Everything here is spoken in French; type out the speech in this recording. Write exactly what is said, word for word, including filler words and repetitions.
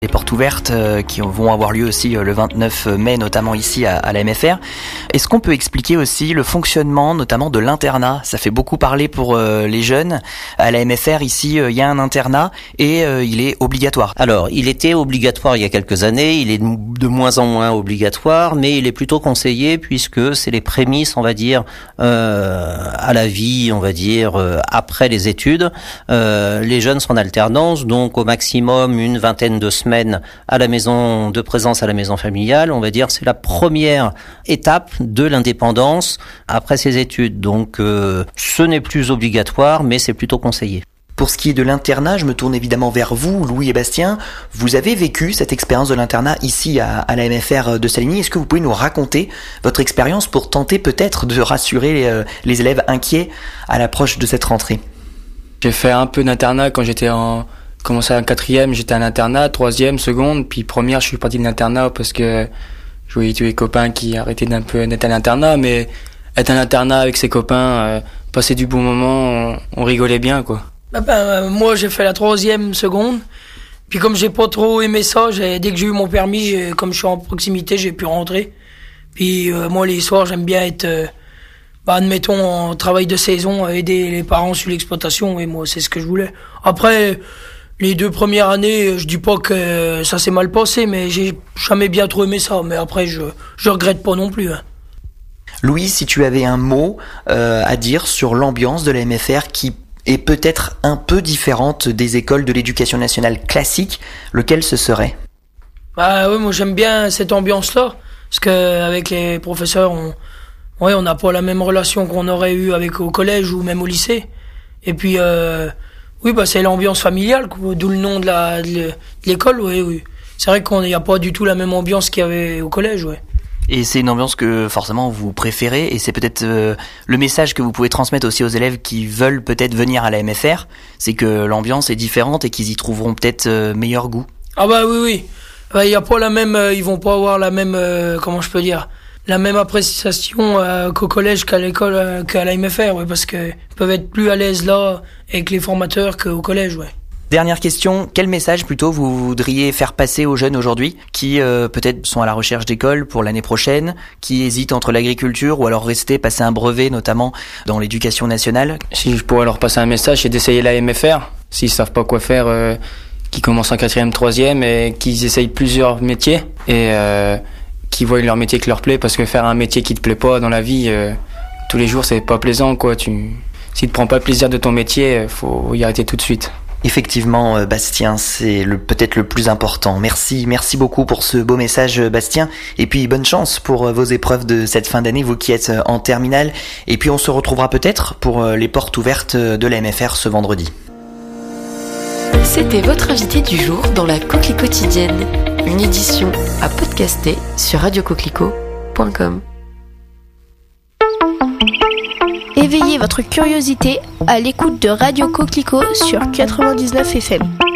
Les portes ouvertes euh, qui vont avoir lieu aussi euh, le vingt-neuf mai, notamment ici à, à la M F R. Est-ce qu'on peut expliquer aussi le fonctionnement, notamment de l'internat ? Ça fait beaucoup parler pour euh, les jeunes. À la M F R, ici, euh, il y a un internat et euh, il est obligatoire. Alors, il était obligatoire il y a quelques années, il est de moins en moins obligatoire, mais il est plutôt conseillé puisque c'est les prémices, on va dire, euh, à la vie, on va dire, euh, après les études. Euh, les jeunes sont en alternance, donc au maximum une vingtaine de semaines à la maison de présence à la maison familiale, on va dire, c'est la première étape de l'indépendance après ses études. Donc, euh, ce n'est plus obligatoire, mais c'est plutôt conseillé. Pour ce qui est de l'internat, je me tourne évidemment vers vous, Louis et Bastien. Vous avez vécu cette expérience de l'internat ici à, à la M F R de Saligny. Est-ce que vous pouvez nous raconter votre expérience pour tenter peut-être de rassurer les, les élèves inquiets à l'approche de cette rentrée ? J'ai fait un peu d'internat quand j'étais en... commencé en quatrième, j'étais à l'internat, troisième, seconde, puis première, je suis parti de l'internat parce que je voyais tous les copains qui arrêtaient d'un peu d'être à l'internat, mais être à l'internat avec ses copains, euh, passer du bon moment, on, on rigolait bien, quoi. Bah ben, euh, moi, j'ai fait la troisième, seconde, puis comme j'ai pas trop aimé ça, j'ai, dès que j'ai eu mon permis, j'ai, comme je suis en proximité, j'ai pu rentrer. Puis euh, moi, les soirs, j'aime bien être, euh, bah, admettons, en travail de saison, aider les parents sur l'exploitation, et moi, c'est ce que je voulais. Après, les deux premières années, je dis pas que ça s'est mal passé, mais j'ai jamais bien trop aimé ça. Mais après, je je regrette pas non plus. Hein. Louis, si tu avais un mot euh, à dire sur l'ambiance de la M F R qui est peut-être un peu différente des écoles de l'éducation nationale classique, lequel ce serait ? Bah oui, moi j'aime bien cette ambiance-là, parce que avec les professeurs, on ouais, on n'a pas la même relation qu'on aurait eu avec au collège ou même au lycée. Et puis euh, oui, bah c'est l'ambiance familiale, d'où le nom de, la, de l'école, oui, oui. C'est vrai qu'on n'y a pas du tout la même ambiance qu'il y avait au collège, ouais. Et c'est une ambiance que forcément vous préférez, et c'est peut-être euh, le message que vous pouvez transmettre aussi aux élèves qui veulent peut-être venir à la M F R, c'est que l'ambiance est différente et qu'ils y trouveront peut-être euh, meilleur goût. Ah bah oui, oui. Bah, y a pas la même, euh, ils vont pas avoir la même, euh, comment je peux dire, la même appréciation euh, qu'au collège qu'à l'école, euh, qu'à la M F R, ouais, parce que ils peuvent être plus à l'aise là avec les formateurs qu'au collège, ouais. Dernière question, quel message plutôt vous voudriez faire passer aux jeunes aujourd'hui qui euh, peut-être sont à la recherche d'école pour l'année prochaine, qui hésitent entre l'agriculture ou alors rester, passer un brevet notamment dans l'éducation nationale ? Si je pourrais leur passer un message, c'est d'essayer la M F R. S'ils savent pas quoi faire, euh, qu'ils commencent en quatrième, troisième et qu'ils essayent plusieurs métiers et euh, qu'ils voient leur métier qui leur plaît, parce que faire un métier qui te plaît pas dans la vie, euh, tous les jours c'est pas plaisant, quoi. Tu, si tu prends pas le plaisir de ton métier, faut y arrêter tout de suite. Effectivement, Bastien, c'est le, peut-être le plus important. Merci, merci beaucoup pour ce beau message, Bastien. Et puis, bonne chance pour vos épreuves de cette fin d'année, vous qui êtes en terminale. Et puis, on se retrouvera peut-être pour les portes ouvertes de la M F R ce vendredi. C'était votre invité du jour dans la Coquelicot quotidienne. Une édition à podcaster sur radio coquelicot point com. Éveillez votre curiosité à l'écoute de Radio Coquelicot sur quatre-vingt-dix-neuf F M.